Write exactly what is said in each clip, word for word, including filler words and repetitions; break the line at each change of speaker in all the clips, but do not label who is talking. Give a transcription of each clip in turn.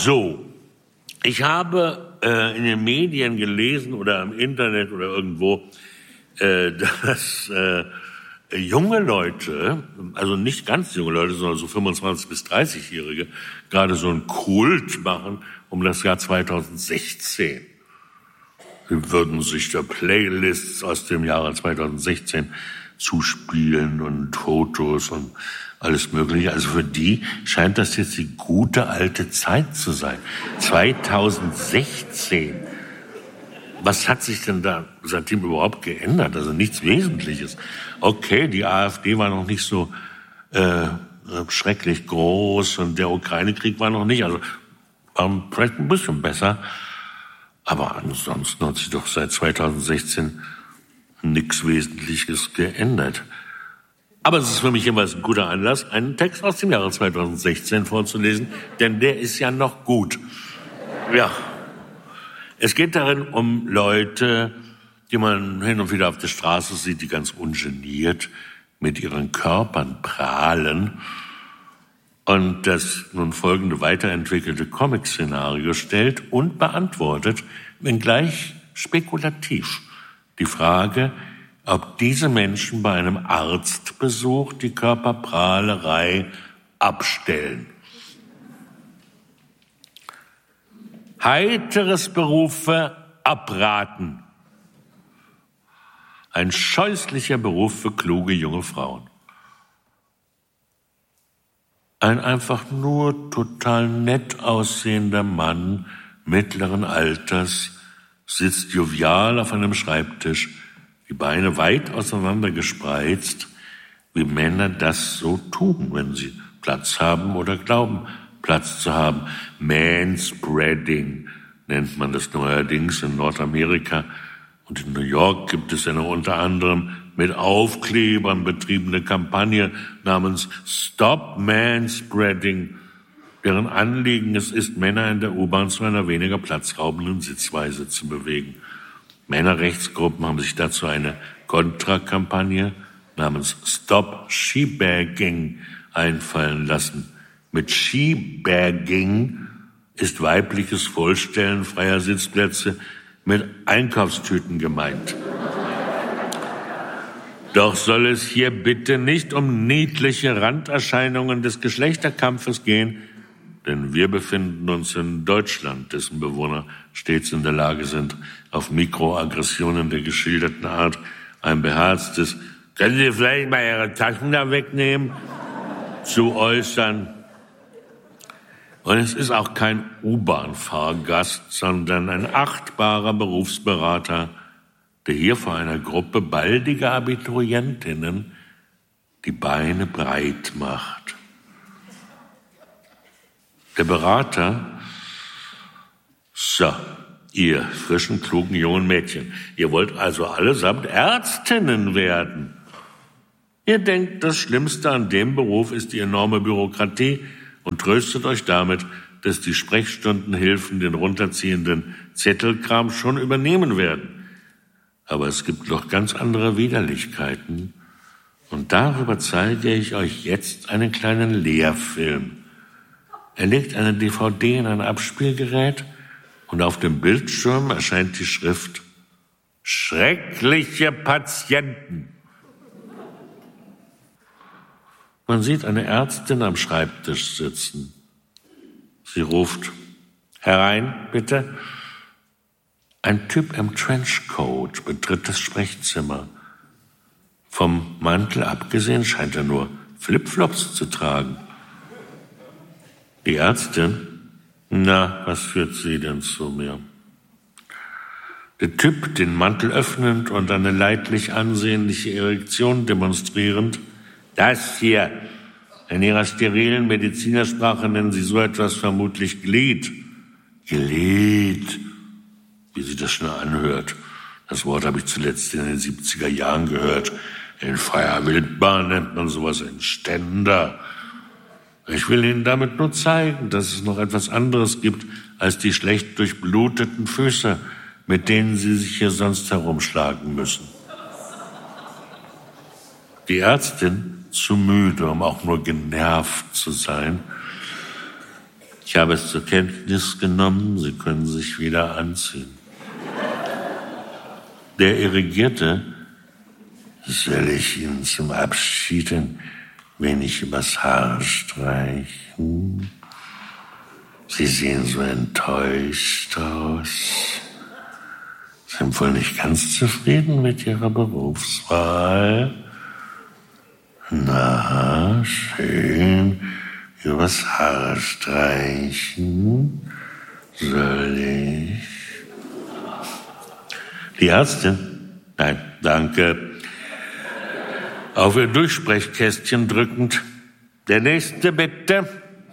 So, ich habe äh, in den Medien gelesen oder im Internet oder irgendwo, äh, dass äh, junge Leute, also nicht ganz junge Leute, sondern so fünfundzwanzig- bis dreißigjährige, gerade so einen Kult machen um das Jahr zweitausendsechzehn. Sie würden sich da Playlists aus dem Jahre zweitausendsechzehn zuspielen und Fotos und alles Mögliche. Also für die scheint das jetzt die gute alte Zeit zu sein. zweitausendsechzehn. Was hat sich denn da seitdem überhaupt geändert? Also nichts Wesentliches. Okay, die AfD war noch nicht so äh, schrecklich groß und der Ukraine-Krieg war noch nicht. Also ähm, vielleicht ein bisschen besser. Aber ansonsten hat sich doch seit zweitausendsechzehn nichts Wesentliches geändert. Aber es ist für mich jeweils ein guter Anlass, einen Text aus dem Jahre zweitausendsechzehn vorzulesen, denn der ist ja noch gut. Ja. Es geht darin um Leute, die man hin und wieder auf der Straße sieht, die ganz ungeniert mit ihren Körpern prahlen. Und das nun folgende weiterentwickelte Comic-Szenario stellt und beantwortet, wenngleich spekulativ, die Frage, ob diese Menschen bei einem Arztbesuch die Körperprahlerei abstellen. Heiteres Berufe abraten. Ein scheußlicher Beruf für kluge junge Frauen. Ein einfach nur total nett aussehender Mann mittleren Alters sitzt jovial auf einem Schreibtisch, die Beine weit auseinander gespreizt, wie Männer das so tun, wenn sie Platz haben oder glauben, Platz zu haben. Manspreading nennt man das neuerdings in Nordamerika. Und in New York gibt es eine unter anderem mit Aufklebern betriebene Kampagne namens Stop Manspreading, deren Anliegen es ist, Männer in der U-Bahn zu einer weniger platzraubenden Sitzweise zu bewegen. Männerrechtsgruppen haben sich dazu eine Kontrakampagne namens Stop Shebagging einfallen lassen. Mit Shebagging ist weibliches Vollstellen freier Sitzplätze mit Einkaufstüten gemeint. Doch soll es hier bitte nicht um niedliche Randerscheinungen des Geschlechterkampfes gehen, denn wir befinden uns in Deutschland, dessen Bewohner stets in der Lage sind, auf Mikroaggressionen der geschilderten Art ein beherztes "Können Sie vielleicht mal Ihre Taschen da wegnehmen?" zu äußern. Und es ist auch kein U-Bahn-Fahrgast, sondern ein achtbarer Berufsberater, der hier vor einer Gruppe baldiger Abiturientinnen die Beine breit macht. Der Berater: So, ihr frischen, klugen, jungen Mädchen, ihr wollt also allesamt Ärztinnen werden. Ihr denkt, das Schlimmste an dem Beruf ist die enorme Bürokratie und tröstet euch damit, dass die Sprechstundenhilfen den runterziehenden Zettelkram schon übernehmen werden. Aber es gibt noch ganz andere Widerlichkeiten. Und darüber zeige ich euch jetzt einen kleinen Lehrfilm. Er legt eine D V D in ein Abspielgerät und auf dem Bildschirm erscheint die Schrift "Schreckliche Patienten". Man sieht eine Ärztin am Schreibtisch sitzen. Sie ruft: "Herein, bitte." Ein Typ im Trenchcoat betritt das Sprechzimmer. Vom Mantel abgesehen scheint er nur Flipflops zu tragen. Die Ärztin: "Na, was führt Sie denn zu mir?" Der Typ, den Mantel öffnend und eine leidlich ansehnliche Erektion demonstrierend: "Das hier, in Ihrer sterilen Medizinersprache nennen Sie so etwas vermutlich Glied." Glied, wie sich das schnell anhört. Das Wort habe ich zuletzt in den siebziger Jahren gehört. In freier Wildbahn nennt man sowas ein Ständer. Ich will Ihnen damit nur zeigen, dass es noch etwas anderes gibt als die schlecht durchbluteten Füße, mit denen Sie sich hier sonst herumschlagen müssen. Die Ärztin, zu müde, um auch nur genervt zu sein, Ich habe es zur Kenntnis genommen, Sie können sich wieder anziehen. Der Irrigierte: Soll ich Ihnen zum Abschied ein wenig übers Haar streichen? Sie sehen so enttäuscht aus. Sind wohl nicht ganz zufrieden mit Ihrer Berufswahl? Na, schön übers Haar streichen. Soll ich? Die Ärztin: Nein, danke. Auf ihr Durchsprechkästchen drückend: Der nächste bitte.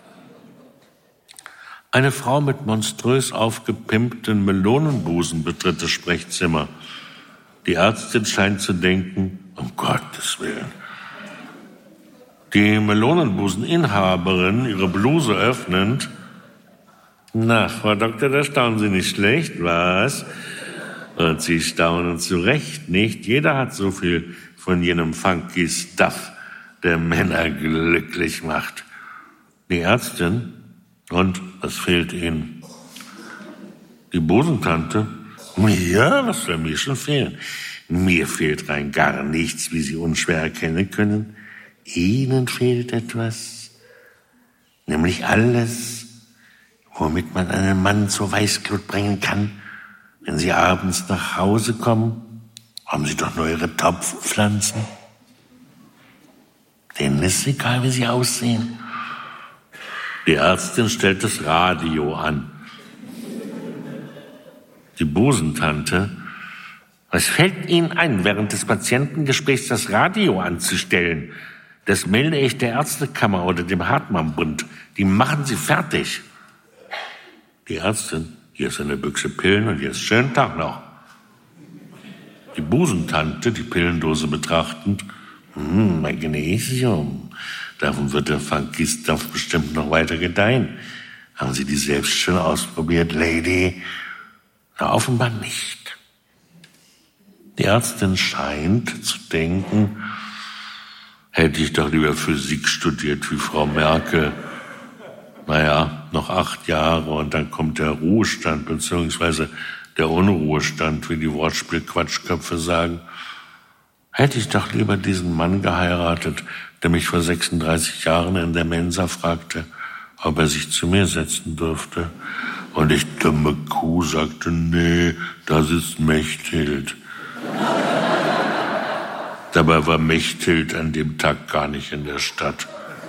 Eine Frau mit monströs aufgepimpten Melonenbusen betritt das Sprechzimmer. Die Ärztin scheint zu denken: Um Gottes Willen. Die Melonenbuseninhaberin, ihre Bluse öffnend: Na, Frau Doktor, da staunen Sie nicht schlecht, was? Und Sie staunen zu Recht nicht. Jeder hat so viel von jenem funky Stuff, der Männer glücklich macht. Die Ärztin: Und was fehlt Ihnen? Die Busentante: Ja, was soll mir schon fehlen? Mir fehlt rein gar nichts, wie Sie unschwer erkennen können. Ihnen fehlt etwas, nämlich alles, womit man einen Mann zur Weißglut bringen kann. Wenn Sie abends nach Hause kommen, haben Sie doch nur Ihre Topfpflanzen. Denen ist egal, wie sie aussehen. Die Ärztin stellt das Radio an. Die Busentante: Was fällt Ihnen ein, während des Patientengesprächs das Radio anzustellen? Das melde ich der Ärztekammer oder dem Hartmann-Bund. Die machen Sie fertig. Die Ärztin: Hier ist eine Büchse Pillen und jetzt schönen Tag noch. Die Busentante, die Pillendose betrachtend: Hm, Magnesium. Davon wird der funky Stuff bestimmt noch weiter gedeihen. Haben Sie die selbst schon ausprobiert, Lady? Na, offenbar nicht. Die Ärztin scheint zu denken: Hätte ich doch lieber Physik studiert wie Frau Merkel. Naja, noch acht Jahre und dann kommt der Ruhestand, beziehungsweise der Unruhestand, wie die Wortspiel-Quatschköpfe sagen. Hätte ich doch lieber diesen Mann geheiratet, der mich vor sechsunddreißig Jahren in der Mensa fragte, ob er sich zu mir setzen dürfte. Und ich, dumme Kuh, sagte: Nee, das ist Mechthild. Dabei war Mechthild an dem Tag gar nicht in der Stadt.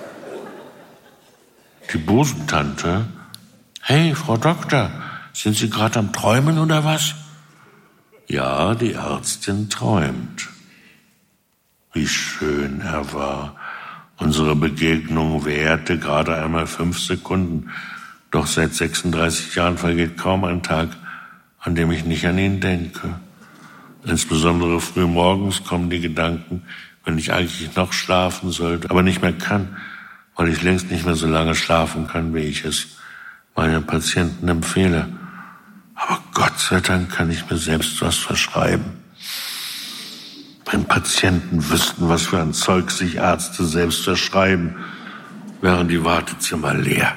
Die Busentante: Hey, Frau Doktor, sind Sie gerade am Träumen oder was? Ja, die Ärztin träumt. Wie schön er war. Unsere Begegnung währte gerade einmal fünf Sekunden. Doch seit sechsunddreißig Jahren vergeht kaum ein Tag, an dem ich nicht an ihn denke. Insbesondere früh morgens kommen die Gedanken, wenn ich eigentlich noch schlafen sollte, aber nicht mehr kann, weil ich längst nicht mehr so lange schlafen kann, wie ich es meinen Patienten empfehle. Aber Gott sei Dank kann ich mir selbst was verschreiben. Wenn Patienten wüssten, was für ein Zeug sich Ärzte selbst verschreiben, wären die Wartezimmer leer.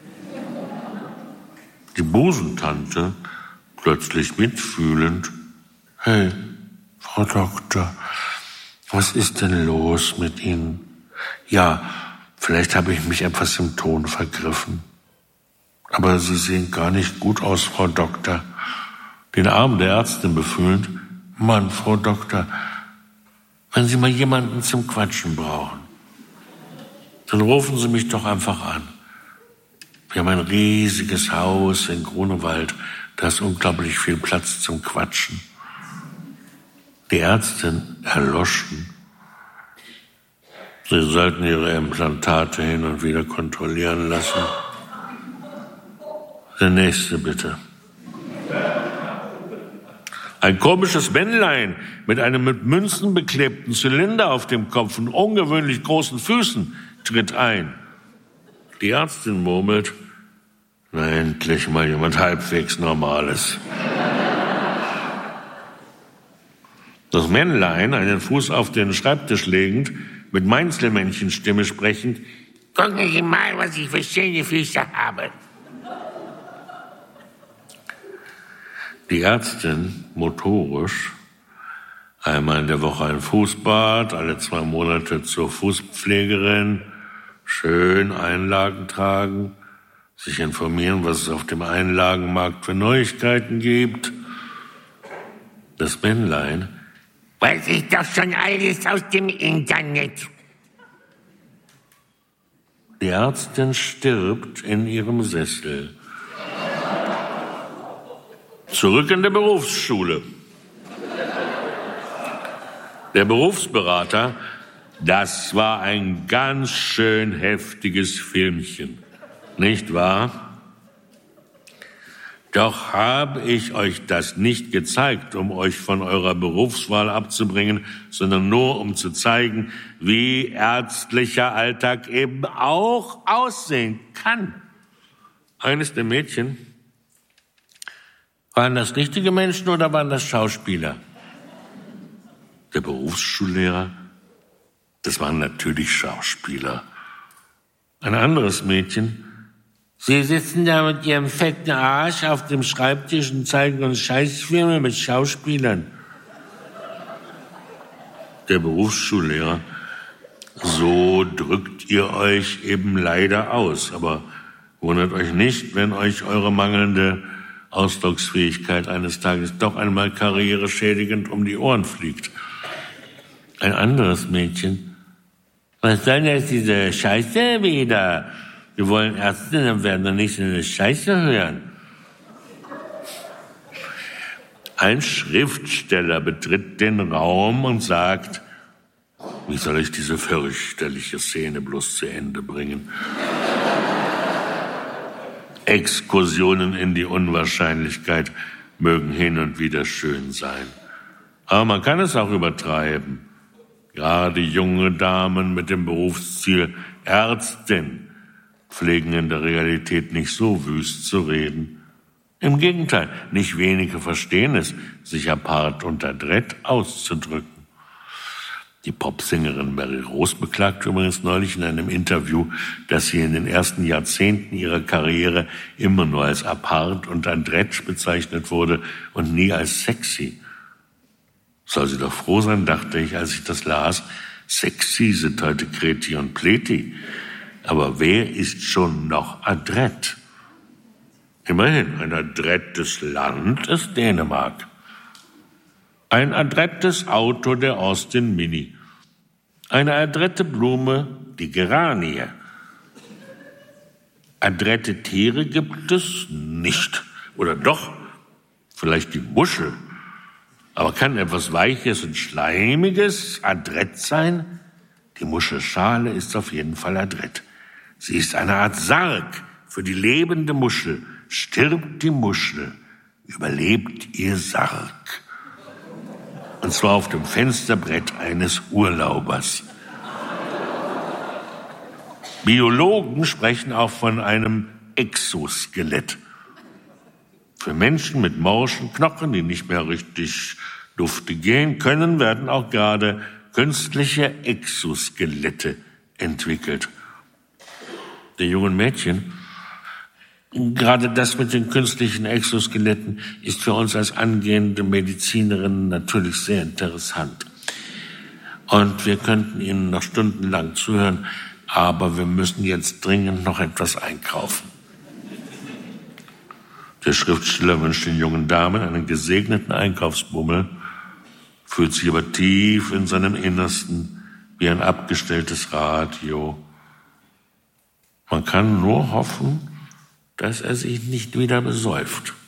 Die Busentante, plötzlich mitfühlend: Hey, Frau Doktor, was ist denn los mit Ihnen? Ja, vielleicht habe ich mich etwas im Ton vergriffen. Aber Sie sehen gar nicht gut aus, Frau Doktor. Den Arm der Ärztin befühlend: Mann, Frau Doktor, wenn Sie mal jemanden zum Quatschen brauchen, dann rufen Sie mich doch einfach an. Wir haben ein riesiges Haus in Grunewald, da ist unglaublich viel Platz zum Quatschen. Die Ärztin erloschen. Sie sollten Ihre Implantate hin und wieder kontrollieren lassen. Der nächste bitte. Ein komisches Männlein mit einem mit Münzen beklebten Zylinder auf dem Kopf und ungewöhnlich großen Füßen tritt ein. Die Ärztin murmelt: Na, endlich mal jemand halbwegs Normales. Das Männlein, einen Fuß auf den Schreibtisch legend, mit Mainzelmännchenstimme sprechend: Gucken Sie mal, was ich für schöne Füße habe. Die Ärztin motorisch, einmal in der Woche ein Fußbad, alle zwei Monate zur Fußpflegerin, schön Einlagen tragen, sich informieren, was es auf dem Einlagenmarkt für Neuigkeiten gibt. Das Männlein, weiß ich doch schon alles aus dem Internet. Die Ärztin stirbt in ihrem Sessel. Zurück in der Berufsschule. Der Berufsberater, das war ein ganz schön heftiges Filmchen, nicht wahr? Doch habe ich euch das nicht gezeigt, um euch von eurer Berufswahl abzubringen, sondern nur um zu zeigen, wie ärztlicher Alltag eben auch aussehen kann. Eines der Mädchen, waren das richtige Menschen oder waren das Schauspieler? Der Berufsschullehrer, das waren natürlich Schauspieler. Ein anderes Mädchen, Sie sitzen da mit Ihrem fetten Arsch auf dem Schreibtisch und zeigen uns Scheißfilme mit Schauspielern. Der Berufsschullehrer, so drückt ihr euch eben leider aus. Aber wundert euch nicht, wenn euch eure mangelnde Ausdrucksfähigkeit eines Tages doch einmal karriereschädigend um die Ohren fliegt. Ein anderes Mädchen, was soll jetzt diese Scheiße wieder? Wir wollen Ärzte, dann werden wir nicht so eine Scheiße hören. Ein Schriftsteller betritt den Raum und sagt, wie soll ich diese fürchterliche Szene bloß zu Ende bringen? Exkursionen in die Unwahrscheinlichkeit mögen hin und wieder schön sein. Aber man kann es auch übertreiben. Gerade junge Damen mit dem Berufsziel Ärztin pflegen in der Realität nicht so wüst zu reden. Im Gegenteil, nicht wenige verstehen es, sich apart und adrett auszudrücken. Die Popsängerin Mary Rose beklagte übrigens neulich in einem Interview, dass sie in den ersten Jahrzehnten ihrer Karriere immer nur als apart und adrett bezeichnet wurde und nie als sexy. Soll sie doch froh sein, dachte ich, als ich das las. Sexy sind heute Kreti und Pleti. Aber wer ist schon noch adrett? Immerhin, ein adrettes Land ist Dänemark. Ein adrettes Auto, der Austin Mini. Eine adrette Blume, die Geranie. Adrette Tiere gibt es nicht. Oder doch, vielleicht die Muschel. Aber kann etwas Weiches und Schleimiges adrett sein? Die Muschelschale ist auf jeden Fall adrett. Sie ist eine Art Sarg für die lebende Muschel. Stirbt die Muschel, überlebt ihr Sarg. Und zwar auf dem Fensterbrett eines Urlaubers. Biologen sprechen auch von einem Exoskelett. Für Menschen mit morschen Knochen, die nicht mehr richtig dufte gehen können, werden auch gerade künstliche Exoskelette entwickelt. Der jungen Mädchen, gerade das mit den künstlichen Exoskeletten ist für uns als angehende Medizinerinnen natürlich sehr interessant. Und wir könnten Ihnen noch stundenlang zuhören, aber wir müssen jetzt dringend noch etwas einkaufen. Der Schriftsteller wünscht den jungen Damen einen gesegneten Einkaufsbummel, fühlt sich aber tief in seinem Innersten wie ein abgestelltes Radio. Man kann nur hoffen, dass er sich nicht wieder besäuft.